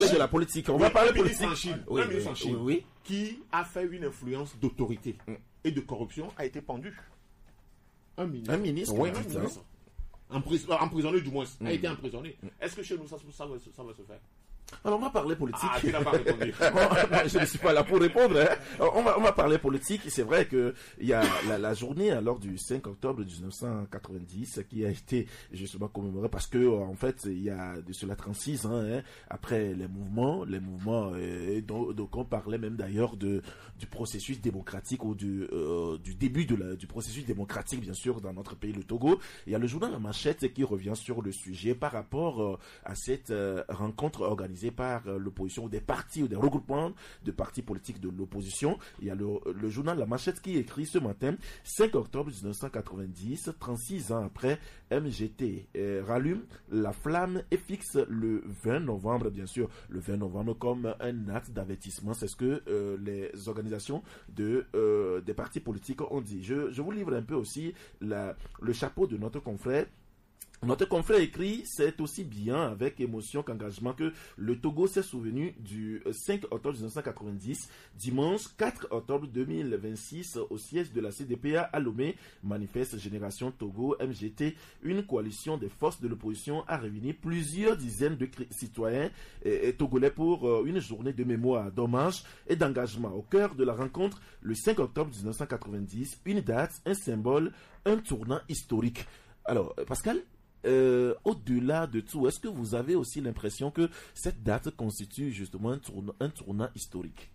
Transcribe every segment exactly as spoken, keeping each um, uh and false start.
parler de la politique. On oui, va parler un ministre politique. En Chine, oui, un ministre en Chine oui. qui a fait une influence d'autorité mm. et de corruption a été pendu. Un ministre. Un ministre. Oui, un ministre. Empris- emprisonné du moins. Mm. A été emprisonné. Mm. Est-ce que chez nous, ça, ça, va, ça va se faire? Alors on va parler politique. Ah, tu n'as pas répondu. Je ne suis pas là pour répondre. Hein. On va on va parler politique. C'est vrai que il y a la, la journée alors du cinq octobre mille neuf cent quatre-vingt-dix qui a été justement commémorée parce que en fait il y a de cela trente-six ans hein, après les mouvements, les mouvements et donc, donc on parlait même d'ailleurs de du processus démocratique ou du euh, du début de la, du processus démocratique bien sûr dans notre pays le Togo. Il y a le journal La Manchette qui revient sur le sujet par rapport euh, à cette euh, rencontre organisée par euh, l'opposition ou des partis ou des regroupements de partis politiques de l'opposition. Il y a le, le journal La Manchette qui écrit ce matin cinq octobre mille neuf cent quatre-vingt-dix, trente-six ans après, M G T euh, rallume la flamme et fixe le vingt novembre, bien sûr, le vingt novembre comme un acte d'avertissement. C'est ce que euh, les organisations de, euh, des partis politiques ont dit. Je, je vous livre un peu aussi la, le chapeau de notre confrère. Notre confrère écrit, c'est aussi bien avec émotion qu'engagement que le Togo s'est souvenu du cinq octobre mille neuf cent quatre-vingt-dix, dimanche quatre octobre deux mille vingt-six, au siège de la C D P A à Lomé, manifeste Génération Togo M G T, une coalition des forces de l'opposition a réuni plusieurs dizaines de citoyens et, et togolais pour euh, une journée de mémoire, d'hommage et d'engagement. Au cœur de la rencontre, le cinq octobre mille neuf cent quatre-vingt-dix, une date, un symbole, un tournant historique. Alors, Pascal, Euh, au-delà de tout, est-ce que vous avez aussi l'impression que cette date constitue justement un tournant, un tournant historique?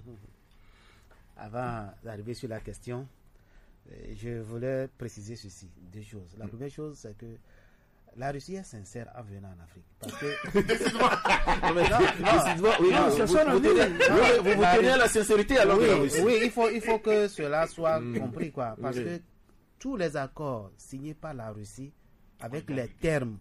Avant d'arriver sur la question, je voulais préciser ceci, deux choses. La première chose, c'est que la Russie est sincère en venant en Afrique. Parce que... Vous vous tenez à la sincérité alors oui, de la Russie. Oui, il faut, il faut que cela soit compris, quoi. Parce que tous les accords signés par la Russie avec les termes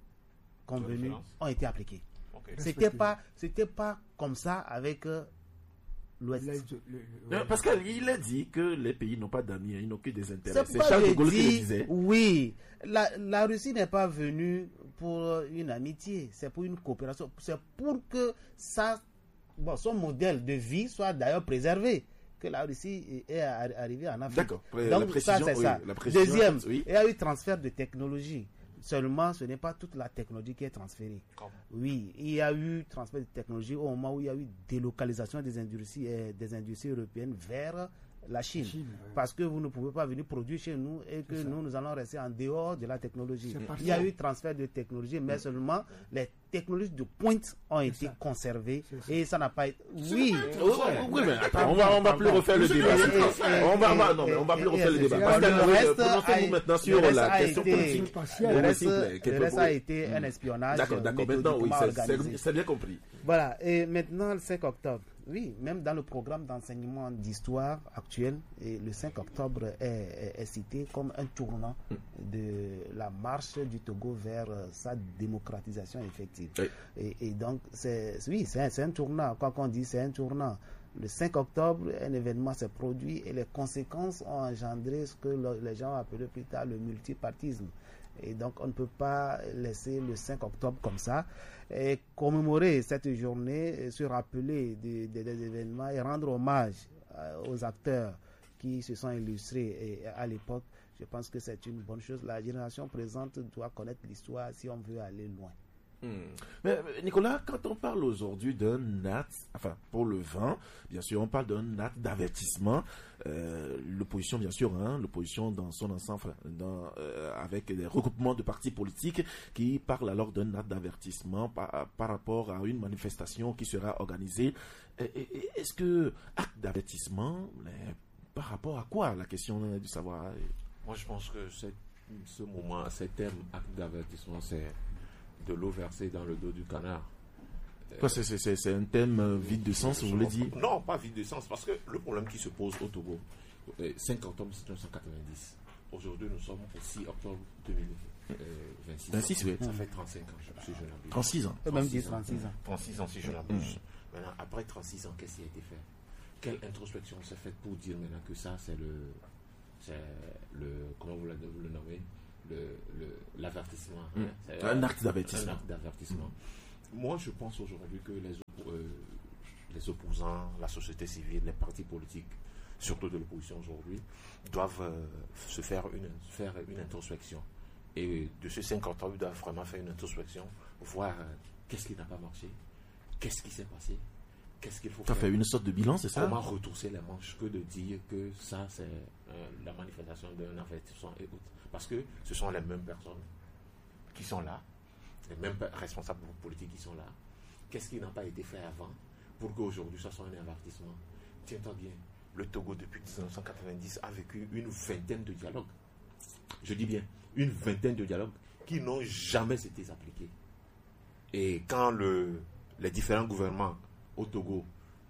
convenus ont été appliqués. Okay. C'était pas, c'était pas comme ça avec euh, l'Ouest. Parce qu'il a dit que les pays n'ont pas d'amis, ils n'ont que des intérêts. C'est Charles de Gaulle qui le disait. Oui, la, la Russie n'est pas venue pour une amitié, c'est pour une coopération, c'est pour que ça, bon, son modèle de vie soit d'ailleurs préservé. Que la Russie est arrivée en Afrique. D'accord. Donc ça c'est oui, ça. Deuxième, oui. Il y a eu transfert de technologie. Seulement, ce n'est pas toute la technologie qui est transférée. Comme? Oui, il y a eu transfert de technologie au moment où il y a eu délocalisation des industries, euh, des industries européennes vers la Chine. Chine ouais. Parce que vous ne pouvez pas venir produire chez nous et que nous, nous allons rester en dehors de la technologie. Il y a eu transfert de technologie, mais mmh. seulement les technologies de pointe ont c'est été ça. conservées et ça n'a pas été... Oui, oui, mais attends, on va, on va plus refaire le débat. On va, va, non, mais on va plus refaire le débat. Parce que prononcez-vous maintenant sur la question politique. Le reste, le reste a été un espionnage. D'accord, d'accord, maintenant, oui, c'est bien compris. Voilà, et maintenant, le cinq octobre. Oui, même dans le programme d'enseignement d'histoire actuel, et le cinq octobre est, est, est cité comme un tournant de la marche du Togo vers sa démocratisation effective. Oui. Et, et donc, c'est, oui, c'est un, un tournant. Quoi qu'on dise, c'est un tournant. Le cinq octobre, un événement s'est produit et les conséquences ont engendré ce que le, les gens ont appelé plus tard le multipartisme. Et donc, on ne peut pas laisser le cinq octobre comme ça. Et commémorer cette journée, se rappeler des, des, des événements et rendre hommage aux acteurs qui se sont illustrés et à l'époque, je pense que c'est une bonne chose. La génération présente doit connaître l'histoire si on veut aller loin. Hmm. Mais Nicolas, quand on parle aujourd'hui d'un acte, enfin pour le vingt, bien sûr, on parle d'un acte d'avertissement. Euh, l'opposition, bien sûr, hein, l'opposition dans son ensemble, dans, euh, avec des regroupements de partis politiques qui parlent alors d'un acte d'avertissement par, par rapport à une manifestation qui sera organisée. Et, et, est-ce que acte d'avertissement, par rapport à quoi, la question du savoir? Moi, je pense que c'est, ce moment, ce terme acte d'avertissement, c'est de l'eau versée dans le dos du canard. Quoi, c'est, c'est, c'est, c'est un thème vide de sens, vous voulez dire? Non, pas vide de sens, parce que le problème qui se pose au Togo, cinq octobre mille neuf cent quatre-vingt-dix, aujourd'hui nous sommes au six octobre deux mille vingt-six. vingt-six, oui. Ça fait trente-cinq ans, si je l'abuse. trente-six ans. Même dit trente-six ans. trente-six ans, si je l'abuse. Mmh. Maintenant, après trente-six ans, qu'est-ce qui a été fait? Quelle introspection s'est faite pour dire maintenant que ça, c'est le, c'est le, comment vous le nommez? Le, le, l'avertissement. Mmh. Hein, un acte d'avertissement. Un acte d'avertissement. moi, je pense aujourd'hui que les, oppo- euh, les opposants, la société civile, les partis politiques, surtout de l'opposition aujourd'hui, doivent euh, se faire une, faire une introspection. Et de ce cinq octobre, ils doivent vraiment faire une introspection, voir euh, qu'est-ce qui n'a pas marché, qu'est-ce qui s'est passé, qu'est-ce qu'il faut Tu as faire. fait une sorte de bilan, c'est ça? Comment retrousser les manches que de dire que ça, c'est euh, la manifestation d'un avertissement et autres. Parce que ce sont les mêmes personnes qui sont là, les mêmes responsables politiques qui sont là. Qu'est-ce qui n'a pas été fait avant pour qu'aujourd'hui ça soit un avertissement? Tiens-toi bien, le Togo depuis dix-neuf cent quatre-vingt-dix a vécu une vingtaine de dialogues. Je dis bien, une vingtaine de dialogues qui n'ont jamais été appliqués. Et quand le, les différents gouvernements au Togo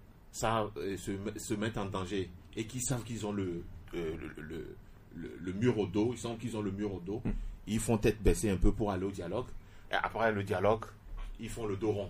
ça, euh, se, se mettent en danger et qui savent qu'ils ont le, euh, le, le, le, le mur au dos, ils savent qu'ils ont le mur au dos, mm. ils font tête baissée un peu pour aller au dialogue. Et après le dialogue, ils font le dos rond.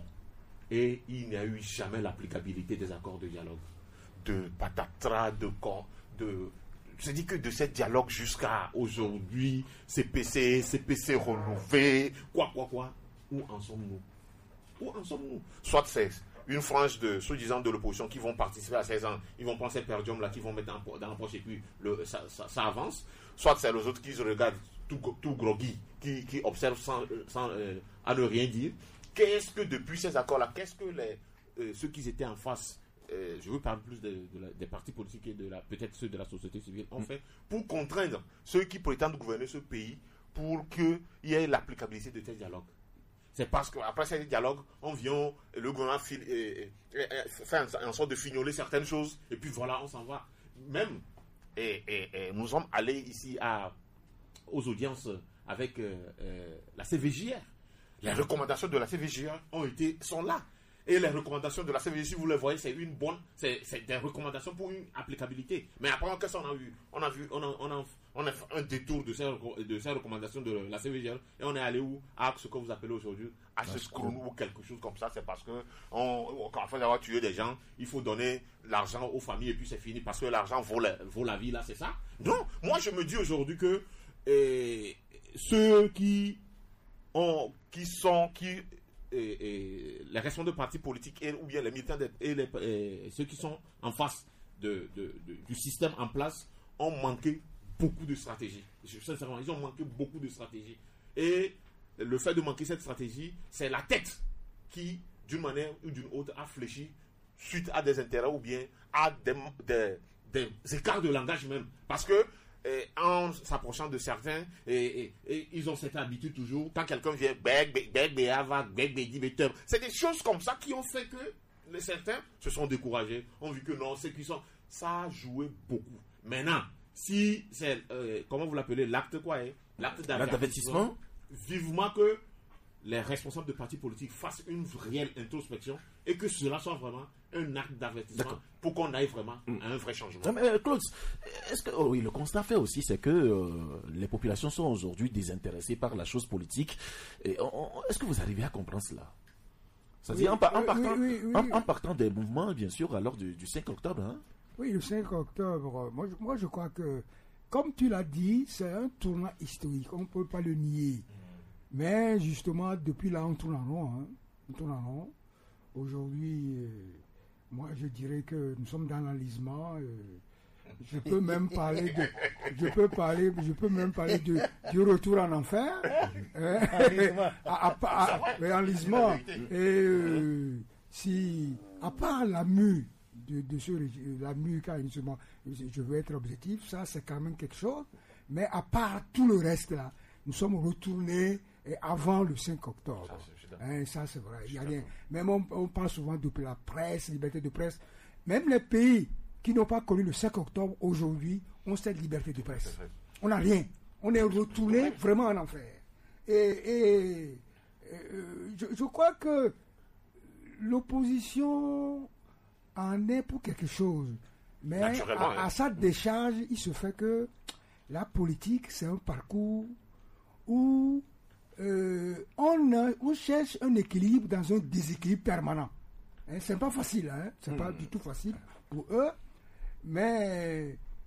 Et il n'y a eu jamais l'applicabilité des accords de dialogue. De patatras, de camp, de... Je dis que de ce dialogue jusqu'à aujourd'hui, C P C, C P C renouvelé, quoi, quoi, quoi. Où en sommes-nous? Où en sommes-nous? Soit c'est une frange de soi-disant de l'opposition qui vont participer à seize ans, ils vont prendre ces perdiums là, qui vont mettre dans, dans la poche et puis le, ça, ça, ça avance. Soit c'est les autres qui se regardent tout, tout groggy, qui, qui observent sans, sans euh, à ne rien dire. Qu'est-ce que depuis ces accords-là, qu'est-ce que les, euh, ceux qui étaient en face, euh, je veux parler plus de, de la, des partis politiques et de la, peut-être ceux de la société civile, ont fait pour contraindre ceux qui prétendent gouverner ce pays pour qu'il y ait l'applicabilité de ces dialogues? C'est parce qu'après ces dialogues, on vient, le gouvernement fait, et, et, et, fait en sorte de fignoler certaines choses, et puis voilà, on s'en va. Même, et, et, et nous sommes allés ici à, aux audiences avec euh, euh, la C V J R. Les recommandations de la C V J R ont été, sont là. Et les recommandations de la C V J R, si vous les voyez, c'est une bonne, c'est, c'est des recommandations pour une applicabilité. Mais après, qu'est-ce qu'on a vu? On a vu, on a, on a, on a fait un détour de ces, de ces recommandations de la C V J R et on est allé où? À ce que vous appelez aujourd'hui à ce scroll ou quelque chose comme ça. C'est parce que, on, après avoir tué des gens, il faut donner l'argent aux familles et puis c'est fini parce que l'argent vaut la, vaut la vie, là, c'est ça? Non, moi je me dis aujourd'hui que et, ceux qui ont, qui sont, qui Et, et les responsables de partis politiques et, ou bien les militants de, et, les, et ceux qui sont en face de, de, de, du système en place ont manqué beaucoup de stratégie. Je, sincèrement, ils ont manqué beaucoup de stratégie. Et le fait de manquer cette stratégie, c'est la tête qui, d'une manière ou d'une autre, a fléchi suite à des intérêts ou bien à des, des, des écarts de langage même. Parce que Et en s'approchant de certains, et, et, et ils ont cette habitude toujours, quand quelqu'un vient, c'est des choses comme ça qui ont fait que les certains se sont découragés, ont vu que non, ceux qui sont, ça a joué beaucoup. Maintenant, si c'est, euh, comment vous l'appelez, l'acte quoi, hein? L'acte d'avertissement, vivement que les responsables de partis politiques fassent une réelle introspection et que cela soit vraiment un acte d'avertissement. D'accord. Pour qu'on aille vraiment à un vrai changement. Mais, euh, Claude, est-ce que, oh oui, le constat fait aussi, c'est que euh, les populations sont aujourd'hui désintéressées par la chose politique. Et on, on, est-ce que vous arrivez à comprendre cela? C'est-à-dire oui, en, par, en, partant, oui, oui, oui, en, en partant des mouvements, bien sûr, alors du, du cinq octobre. Hein? Oui, le cinq octobre, moi, moi je crois que, comme tu l'as dit, c'est un tournant historique. On ne peut pas le nier. Mais justement, depuis là, on tourne en rond. Hein. On tourne en rond. Aujourd'hui, euh, moi, je dirais que nous sommes dans l'enlisement. Euh, je peux même parler de, je peux parler, je peux même parler de, du retour en enfer. Enlisement. Et euh, si, à part la mue de, de ce, la mue, je veux être objectif, ça, c'est quand même quelque chose. Mais à part tout le reste là, nous sommes retournés et avant le cinq octobre. Ça, c'est, hein, ça, c'est vrai. Il n'y a rien. Même on, on parle souvent de la presse, liberté de presse. Même les pays qui n'ont pas connu le cinq octobre aujourd'hui ont cette liberté de presse. On n'a rien. On est retourné vraiment en enfer. Et, et, et je, je crois que l'opposition en est pour quelque chose. Mais à, à sa décharge, il se fait que la politique, c'est un parcours où Euh, on, a, on cherche un équilibre dans un déséquilibre permanent. Hein, c'est pas facile, hein, c'est mmh. pas du tout facile pour eux, mais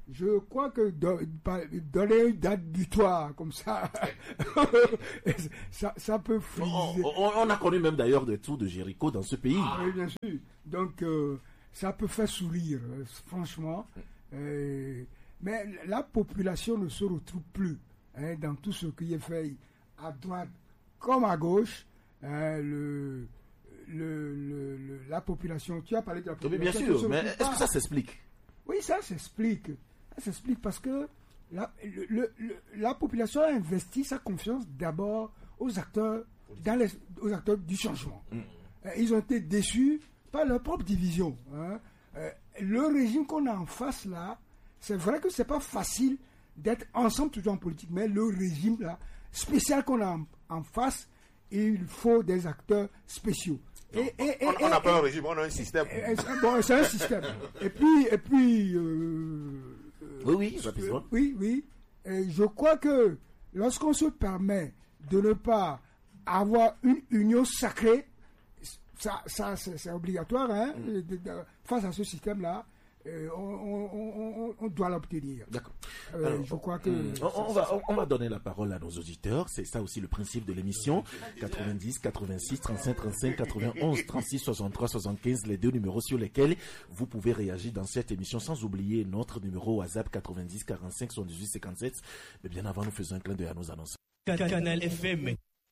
je crois que do, donner une date butoir comme ça, ça, ça peut friser. On, on, on a connu même d'ailleurs des tours de Jéricho dans ce pays. Ah, oui, bien sûr. Donc, euh, ça peut faire sourire, euh, franchement. Euh, mais la population ne se retrouve plus hein, dans tout ce qui est fait à droite comme à gauche. Hein, le, le, le, le, la population, tu as parlé de la population. Oui, bien sûr, mais est-ce que ça s'explique? Oui, ça s'explique. Ça s'explique parce que la, le, le, le, la population a investi sa confiance d'abord aux acteurs, dans les, aux acteurs du changement. Mmh. Ils ont été déçus par leur propre division. Hein. Le régime qu'on a en face là, c'est vrai que c'est pas facile d'être ensemble toujours en politique, mais le régime là, spécial qu'on a en, en face, il faut des acteurs spéciaux. Et, et, et, on n'a pas un régime, on a un système. Et, et, bon, c'est un système. Et puis, et puis euh, oui, oui, rapidement. Oui, oui. Et je crois que lorsqu'on se permet de ne pas avoir une union sacrée, ça, ça c'est, c'est obligatoire, hein, mm. de, de, de, face à ce système-là. Euh, on, on, on, on doit l'obtenir. D'accord. Euh, Alors, je crois que on, on, va, on, on va donner la parole à nos auditeurs. C'est ça aussi le principe de l'émission. quatre-vingt-dix, quatre-vingt-six, trente-cinq, trente-cinq, quatre-vingt-onze, trente-six, soixante-trois, soixante-quinze, les deux numéros sur lesquels vous pouvez réagir dans cette émission, sans oublier notre numéro WhatsApp quatre-vingt-dix, quarante-cinq, soixante-dix-huit, cinquante-sept. Mais bien avant, nous faisons un clin d'œil à nos annonces. Canal F M.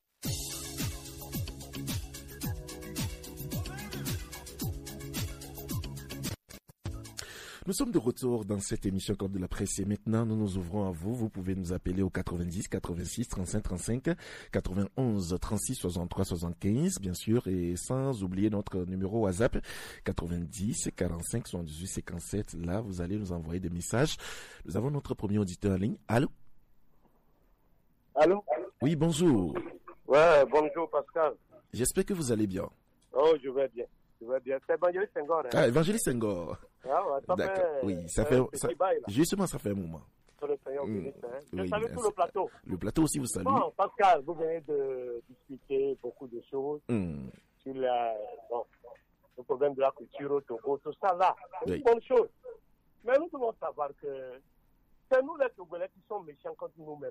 Nous sommes de retour dans cette émission Club de la Presse et maintenant nous nous ouvrons à vous. Vous pouvez nous appeler au quatre-vingt-dix, quatre-vingt-six, trente-cinq, trente-cinq, quatre-vingt-onze, trente-six, soixante-trois, soixante-quinze, bien sûr, et sans oublier notre numéro WhatsApp quatre-vingt-dix, quarante-cinq, soixante-dix-huit, cinquante-sept. Là, vous allez nous envoyer des messages. Nous avons notre premier auditeur en ligne. Allô? Allô? Oui, bonjour. Ouais, bonjour Pascal. J'espère que vous allez bien. Oh, je vais bien. Je vais bien. C'est Évangéliste Senghor. Hein? Ah, Évangéliste Senghor. Ah ouais, ça D'accord. fait, Oui, ça euh, fait. Ça, justement, ça fait un moment. Le Seigneur mmh. hein? Je oui, salue tout le plateau. Le plateau aussi vous salue. Bon, Pascal, vous venez de discuter beaucoup de choses mmh. sur la, bon, le problème de la culture au Togo, tout ça là. C'est oui. une bonne chose. Mais nous devons savoir que c'est nous les Togolais qui sommes méchants contre nous-mêmes.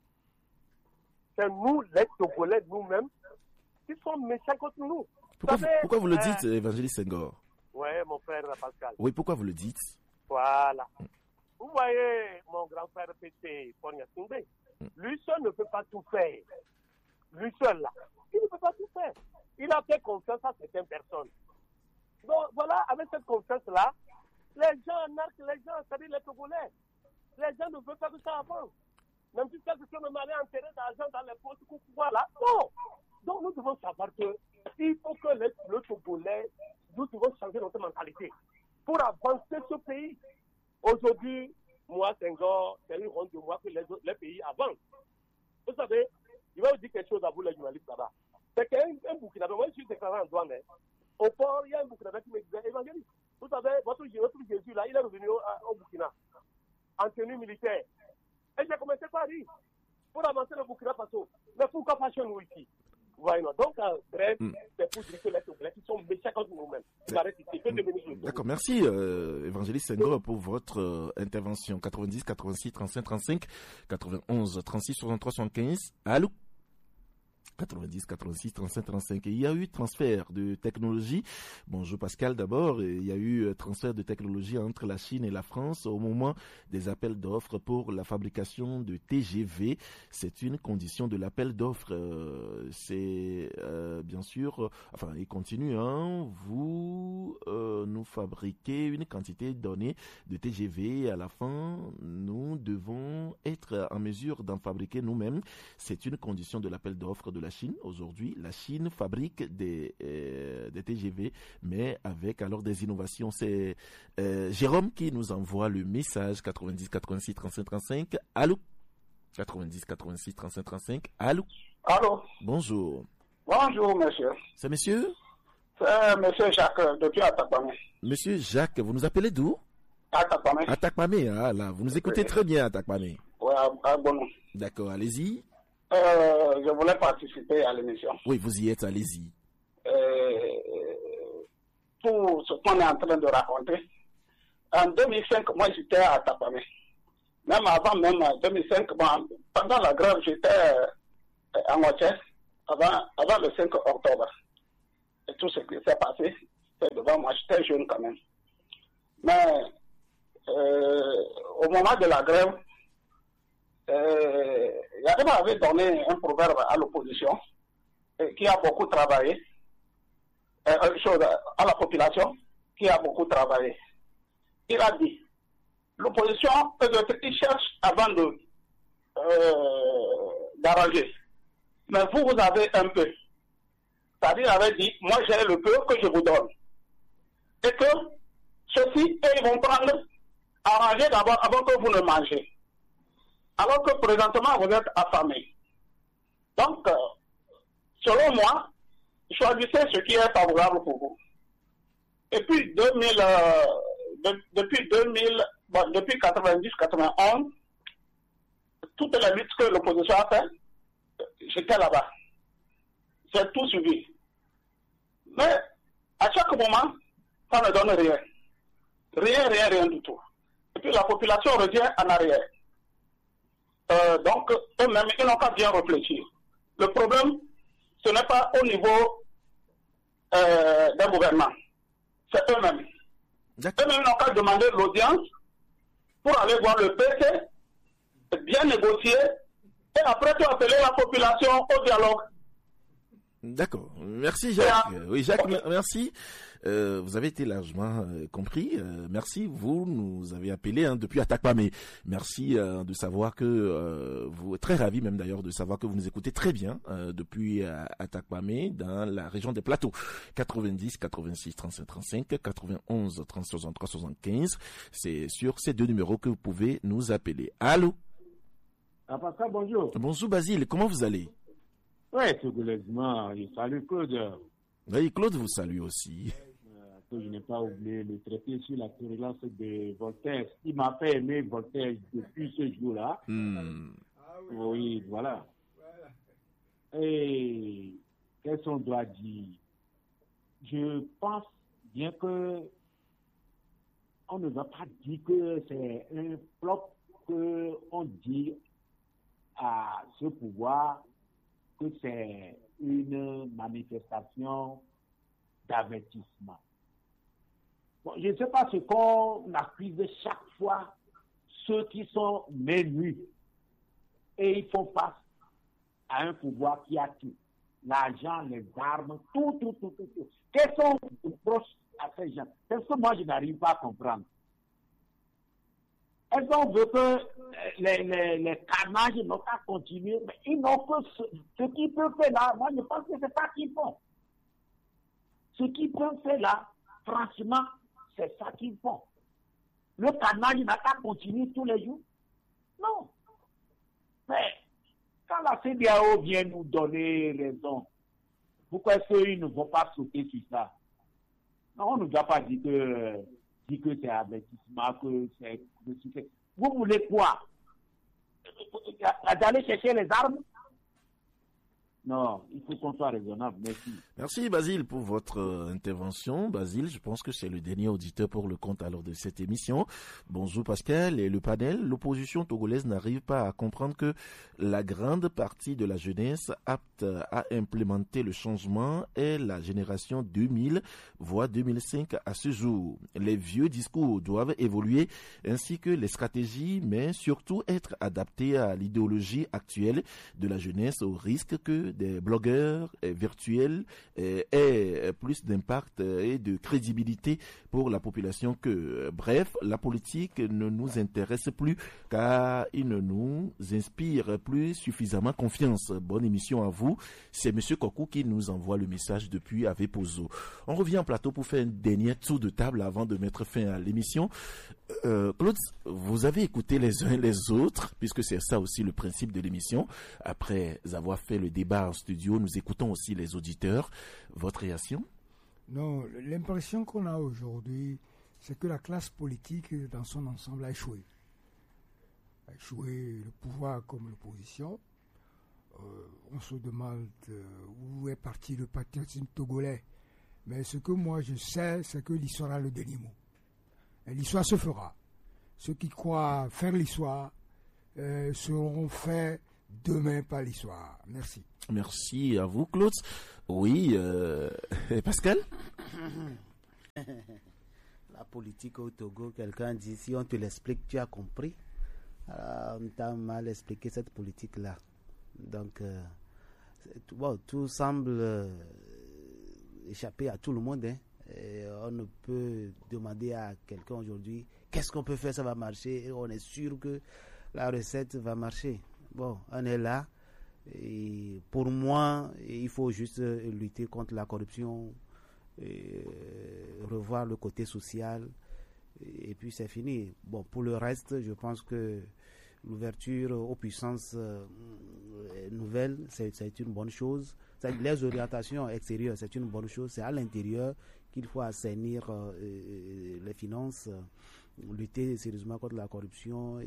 C'est nous les Togolais nous-mêmes qui sommes méchants contre nous. Pourquoi, vous, savez, pourquoi vous le euh, dites, Évangéliste Senghor? Oui, mon frère Pascal. Oui, pourquoi vous le dites? Voilà. Mm. Vous voyez mon grand-père Pété Ponya Singbe, mm. lui seul ne peut pas tout faire. Lui seul là, il ne peut pas tout faire. Il a fait confiance à certaines personnes. Donc voilà, avec cette confiance-là, les gens narquent les gens, c'est-à-dire les Togolais. Les gens ne veulent pas que ça avance. Même si quelqu'un me m'allait enterrer d'argent dans les postes, voilà. Non. Donc nous devons savoir que il faut que les, le Togolais, nous devons changer notre mentalité pour avancer ce pays. Aujourd'hui, moi, Senghor, c'est une ronde de moi que les, les pays avancent. Vous savez, je vais vous dire quelque chose à vous, les journalistes là-bas. C'est qu'un un Burkinabé, moi je suis déclaré en douane, hein. Au port, il y a un Burkinabé qui me disait, Évangéliste, vous savez, votre, votre Jésus là, il est revenu au, au Burkina, en tenue militaire. Et j'ai commencé par dire, pour avancer le Burkina Faso, mais pourquoi pas chez nous ici? Voilà. Donc, euh, bref, mm. c'est pour dire que les Togolais qui sont méchants contre nous-mêmes. Mm. D'accord, merci euh, Évangéliste Senghor pour votre euh, intervention. quatre-vingt-dix, quatre-vingt-six, trente-cinq, trente-cinq, quatre-vingt-onze, trente-six, soixante-trois, soixante-quinze. Allô? quatre-vingt-dix, quatre-vingt-six, trente-cinq, trente-cinq. Et il y a eu transfert de technologie. Bonjour Pascal d'abord. Il y a eu transfert de technologie entre la Chine et la France au moment des appels d'offres pour la fabrication de T G V. C'est une condition de l'appel d'offres. Euh, c'est euh, bien sûr, euh, enfin il continue, hein, vous euh, nous fabriquez une quantité donnée de T G V. À la fin, nous devons être en mesure d'en fabriquer nous-mêmes. C'est une condition de l'appel d'offres de la Chine. Aujourd'hui, la Chine fabrique des, euh, des T G V, mais avec alors des innovations. C'est euh, Jérôme qui nous envoie le message quatre-vingt-dix, quatre-vingt-six, trente-cinq, trente-cinq. Allô? quatre-vingt-dix, quatre-vingt-six, trente-cinq, trente-cinq. Allô? Allô? Bonjour. Bonjour, monsieur. C'est monsieur? C'est monsieur Jacques, depuis Atakpamé. Monsieur Jacques, vous nous appelez d'où? Atakpamé. Atakpamé, ah là, vous nous écoutez oui. Très bien, Atakpamé. Oui, à, à bon. D'accord, allez-y. Euh, je voulais participer à l'émission. Oui, vous y êtes, allez-y. Euh, pour ce qu'on est en train de raconter, en deux mille cinq, moi j'étais à Tapamé. Même avant, même en deux mille cinq, bon, pendant la grève, j'étais euh, en Ouattès, avant, avant le cinq octobre. Et tout ce qui s'est passé, c'est devant moi, j'étais jeune quand même. Mais euh, au moment de la grève, euh, Yadema avait donné un proverbe à l'opposition euh, qui a beaucoup travaillé, euh, chose à la population qui a beaucoup travaillé. Il a dit, l'opposition peut-être il cherche avant de euh, d'arranger. Mais vous, vous avez un peu. C'est-à-dire, il avait dit, moi j'ai le peu que je vous donne. Et que ceux-ci, ils vont prendre, arranger d'abord avant que vous ne mangez. Alors que présentement, vous êtes affamés. Donc, euh, selon moi, choisissez ce qui est favorable pour vous. Et puis, deux mille, euh, de, depuis deux mille, bon, depuis quatre-vingt-dix quatre-vingt-onze, toutes les luttes que l'opposition a fait, j'étais là-bas. J'ai tout suivi. Mais, à chaque moment, ça ne donne rien. Rien, rien, rien du tout. Et puis la population revient en arrière. Euh, donc, eux-mêmes, ils n'ont pas bien réfléchi. Le problème, ce n'est pas au niveau euh, d'un gouvernement. C'est eux-mêmes. Eux-mêmes n'ont qu'à demander l'audience pour aller voir le P C, bien négocier, et après tout appeler la population au dialogue. D'accord. Merci Jacques. Oui, Jacques, okay. Merci. Euh, vous avez été largement euh, compris. Euh, merci. Vous nous avez appelé hein, depuis Atakpamé. Merci euh, de savoir que euh, vous très ravi même d'ailleurs de savoir que vous nous écoutez très bien euh, depuis euh, Atakpamé dans la région des Plateaux. quatre-vingt-dix, quatre-vingt-six, trente-cinq, trente-cinq, quatre-vingt-onze, trente, soixante-trois, soixante-quinze. C'est sur ces deux numéros que vous pouvez nous appeler. Allô. Ah, Pascal, bonjour. Bonjour Basile. Comment vous allez? Oui, secondairement, je salue Claude. Oui, Claude vous salue aussi. Euh, que je n'ai pas oublié le traité sur la tolérance de Voltaire. Il m'a fait aimer Voltaire depuis ce jour-là. Mm. Oui, voilà. Et qu'est-ce qu'on doit dire? Je pense bien que on ne va pas dire que c'est un flop qu'on dit à ce pouvoir que c'est une manifestation d'avertissement. Bon, je ne sais pas ce qu'on accuse chaque fois ceux qui sont menus et ils font face à un pouvoir qui a tout. L'argent, les armes, tout, tout, tout, tout. tout. Quels sont les proches à ces gens? C'est ce que moi je n'arrive pas à comprendre. Est-ce qu'on veut que les, les, les carnages n'ont qu'à continuer, mais ils n'ont que ce, ce qu'ils peuvent faire là. Moi, je pense que c'est ça qu'ils font. Ce qu'ils peuvent faire là, franchement, c'est ça qu'ils font. Le carnage n'a qu'à continuer tous les jours. Non. Mais quand la C D A O vient nous donner raison, pourquoi est-ce qu'ils ne vont pas sauter sur ça? Non, on ne doit pas dire que... dit que c'est avertissement, que c'est... Vous voulez quoi? D'aller chercher les armes? Non, il faut qu'on soit raisonnable. Merci. Merci Basile pour votre euh, intervention. Basile, je pense que c'est le dernier auditeur pour le compte alors de cette émission. Bonjour Pascal et le panel. L'opposition togolaise n'arrive pas à comprendre que la grande partie de la jeunesse apte à implémenter le changement est la génération deux mille, voire deux mille cinq à ce jour. Les vieux discours doivent évoluer ainsi que les stratégies, mais surtout être adaptés à l'idéologie actuelle de la jeunesse au risque que des blogueurs euh, virtuels euh, aient plus d'impact et de crédibilité pour la population que, euh, bref, la politique ne nous intéresse plus car il ne nous inspire plus suffisamment confiance. Bonne émission à vous. C'est Monsieur Kokou qui nous envoie le message depuis Avepozo. On revient en plateau pour faire un dernier tour de table avant de mettre fin à l'émission. Euh, Claude, vous avez écouté les uns et les autres, puisque c'est ça aussi le principe de l'émission. Après avoir fait le débat en studio, nous écoutons aussi les auditeurs. Votre réaction? Non, l'impression qu'on a aujourd'hui, c'est que la classe politique dans son ensemble a échoué. A échoué le pouvoir comme l'opposition. Euh, on se demande euh, où est parti le patriotisme togolais. Mais ce que moi je sais, c'est que l'histoire a le dernier mot. l'histoire se fera. Ceux qui croient faire l'histoire euh, seront faits demain par l'histoire. Merci. Merci à vous, Claude. Oui, euh, Pascal? La politique au Togo, quelqu'un dit, si on te l'explique, tu as compris. Alors, on t'a mal expliqué cette politique-là. Donc, euh, bon, tout semble euh, échapper à tout le monde. Hein. Et on ne peut demander à quelqu'un aujourd'hui, qu'est-ce qu'on peut faire, ça va marcher. Et on est sûr que la recette va marcher. Bon, on est là. Et pour moi, il faut juste lutter contre la corruption, et revoir le côté social, et puis c'est fini. Bon, pour le reste, je pense que l'ouverture aux puissances euh, nouvelles, c'est, c'est une bonne chose. C'est, les orientations extérieures, c'est une bonne chose. C'est à l'intérieur qu'il faut assainir euh, les finances, euh, lutter sérieusement contre la corruption et,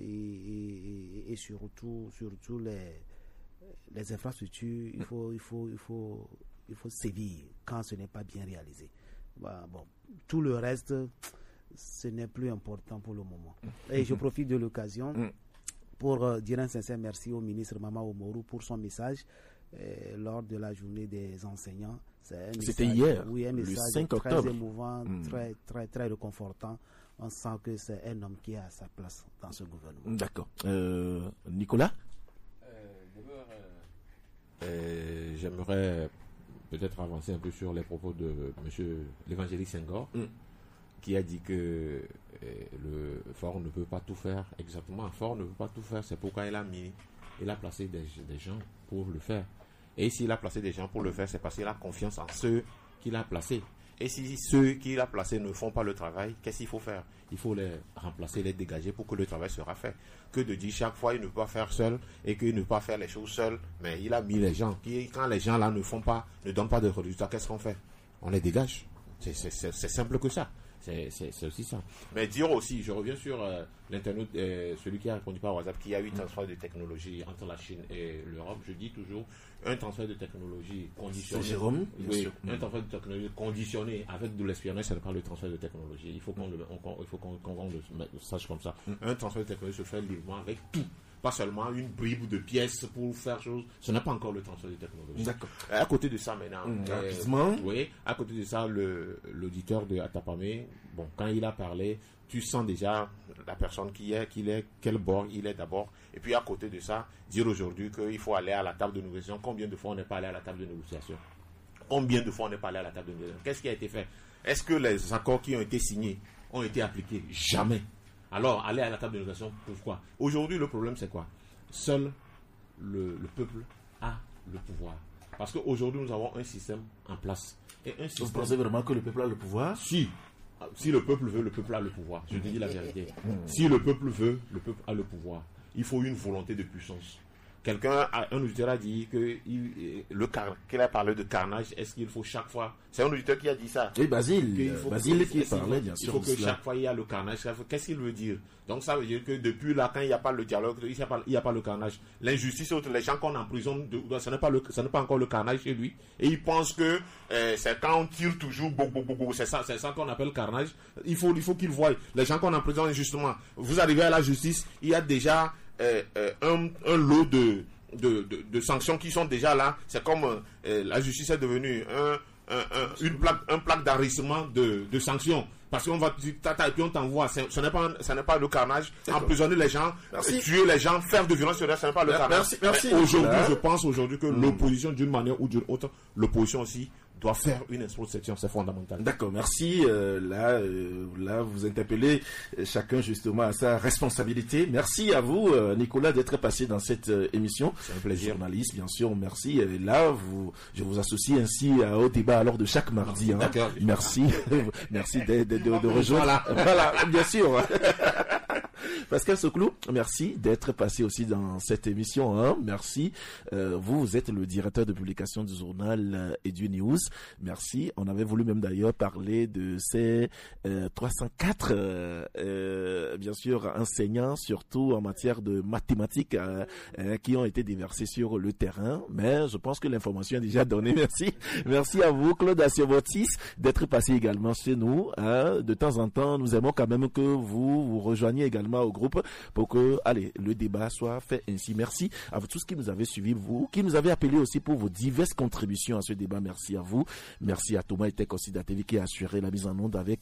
et, et surtout, surtout les, les infrastructures. Il faut, il faut, il faut, il faut sévir quand ce n'est pas bien réalisé. Bah, bon, tout le reste, ce n'est plus important pour le moment. Et je profite de l'occasion pour euh, dire un sincère merci au ministre Mama Omoru pour son message euh, lors de la journée des enseignants. C'est un C'était message, hier, oui, un le message cinq très octobre. émouvant, Mm. très, très, très réconfortant. On sent que c'est un homme qui est à sa place dans ce gouvernement. D'accord. Euh, Nicolas? Euh, d'abord, euh, euh, j'aimerais peut-être avancer un peu sur les propos de monsieur l'évangéliste Senghor, Mm. qui a dit que euh, le Fort ne peut pas tout faire. Exactement, Fort ne peut pas tout faire. C'est pourquoi il a mis, il a placé des, des gens pour le faire. Et s'il a placé des gens pour le faire, c'est parce qu'il a confiance en ceux qu'il a placés. Et si ceux qu'il a placés ne font pas le travail, qu'est-ce qu'il faut faire? Il faut les remplacer, les dégager pour que le travail sera fait. Que de dire chaque fois il ne peut pas faire seul et qu'il ne peut pas faire les choses seul, mais il a mis les gens. Qui, quand les gens là ne font pas, ne donnent pas de résultats, qu'est-ce qu'on fait? On les dégage. C'est, c'est, c'est, c'est simple que ça. C'est, c'est, c'est aussi ça. Mais dire aussi, je reviens sur euh, l'internaute, euh, celui qui a répondu par WhatsApp, qu'il y a eu transfert de technologie entre la Chine et l'Europe. Je dis toujours, un transfert de technologie conditionné. C'est Jérôme, bien Oui, sûr. un transfert de technologie conditionné avec de l'espionnage, ce n'est pas le transfert de technologie. Il faut qu'on le, on- il faut qu'on, qu'on- qu'on le sache comme ça. Un transfert de technologie se fait librement avec tout. Pas seulement une bribe de pièces pour faire chose. Ce n'est pas encore le transfert de technologie. D'accord. À côté de ça maintenant, Mmh, euh, rapidement. oui, à côté de ça, le, l'auditeur de Atapamé, bon, quand il a parlé, tu sens déjà la personne qui est, qu'il est, quel bord il est d'abord. Et puis à côté de ça, dire aujourd'hui qu'il faut aller à la table de négociation. Combien de fois on n'est pas allé à la table de négociation? Combien de fois on n'est pas allé à la table de négociation? Qu'est-ce qui a été fait? Est-ce que les accords qui ont été signés ont été appliqués? Jamais. Alors, aller à la table de négociation, pourquoi? Aujourd'hui, le problème, c'est quoi? Seul le, le peuple a le pouvoir. Parce qu'aujourd'hui, nous avons un système en place. Et un Vous système... pensez vraiment que le peuple a le pouvoir? Si. Si le peuple veut, le peuple a le pouvoir. Je te dis la vérité. Si le peuple veut, le peuple a le pouvoir. Il faut une volonté de puissance. Quelqu'un, a- un auditeur a dit que il, le car, qu'il a parlé de carnage. Est-ce qu'il faut chaque fois? C'est un auditeur qui a dit ça. Oui, Basile. Qu'il faut- Basile qui qu'il faut- parlait, bien il sûr. faut de que cela. chaque fois il y a le carnage. Qu'est-ce qu'il veut dire? Donc ça veut dire que depuis là, quand il n'y a pas le dialogue, il n'y a pas, il n'y a pas le carnage. L'injustice, autre, les gens qu'on emprisonne, de- ce n'est pas le, ce n'est pas encore le carnage chez lui. Et il pense que euh, c'est quand on tire toujours, bo, bo, bo, bo, c'est ça, c'est ça qu'on appelle carnage. Il faut, il faut qu'ils voient les gens qu'on emprisonne injustement. Vous arrivez à la justice, il y a déjà euh, euh, un, un lot de De, de, de sanctions qui sont déjà là. C'est comme euh, la justice est devenue un, un, un, une plaque, un plaque d'enregistrement de, de sanctions. Parce qu'on va tata et puis on t'envoie. C'est- Ce n'est pas, ce n'est pas le carnage. D'accord. Emprisonner les gens, Merci. tuer les gens, faire de violence sur les gens, ce n'est pas le Merci, carnage. merci, Mais aujourd'hui, Nicolas. je pense aujourd'hui que l'opposition, d'une manière ou d'une autre, l'opposition aussi doit faire une introspection. C'est fondamental. D'accord, merci. Euh, là, euh, là, vous interpellez euh, chacun justement à sa responsabilité. Merci à vous, euh, Nicolas, d'être passé dans cette euh, émission. C'est un plaisir. Journaliste, bien sûr, merci. Et là, vous, je vous associe ainsi euh, au débat alors de chaque mardi. Hein. D'accord. Merci, merci de, de, de, de rejoindre. Voilà. Voilà, bien sûr. Pascal Soclou, merci d'être passé aussi dans cette émission. Hein. Merci. Euh, vous, vous êtes le directeur de publication du journal euh, Edu News. Merci. On avait voulu même d'ailleurs parler de ces euh, trois cent quatre, euh, euh, bien sûr, enseignants, surtout en matière de mathématiques, euh, euh, qui ont été déversés sur le terrain. Mais je pense que l'information est déjà donnée. Merci. Merci à vous, Claude Assiobotis, d'être passé également chez nous. Hein. De temps en temps, nous aimons quand même que vous vous rejoigniez également au groupe pour que, allez, le débat soit fait ainsi. Merci à vous tous qui nous avez suivis, vous, qui nous avez appelés aussi pour vos diverses contributions à ce débat. Merci à vous. Merci à Thomas Etek aussi d'A T V qui a assuré la mise en onde avec